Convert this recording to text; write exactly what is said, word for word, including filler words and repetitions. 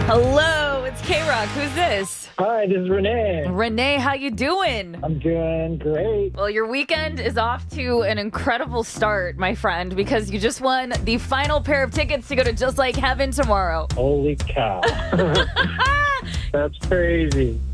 Hello, it's K-Rock. Who's this? Hi, this is Renee. Renee, how you doing? I'm doing great. Well, your weekend is off to an incredible start, my friend, because you just won the final pair of tickets to go to Just Like Heaven tomorrow. Holy cow. That's crazy.